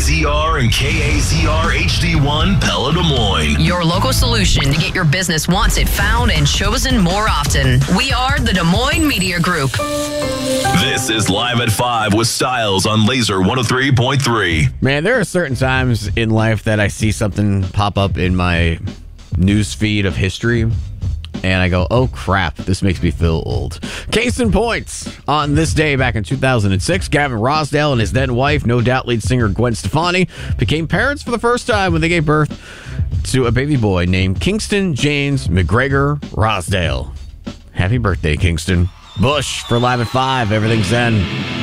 KAZR and KAZR HD1 Pella Des Moines. Your local solution to get your business wanted, found, and chosen more often. We are the Des Moines Media Group. This is Live at 5 with Styles on Laser 103.3. Man, there are certain times in life that I see something pop up in my news feed of history, and I go, oh crap, this makes me feel old. Case in point, on this day back in 2006, Gavin Rossdale and his then wife, no doubt lead singer Gwen Stefani, became parents for the first time when they gave birth to a baby boy named Kingston James McGregor Rossdale. Happy birthday, Kingston. Bush for Live at 5, Everything's Zen.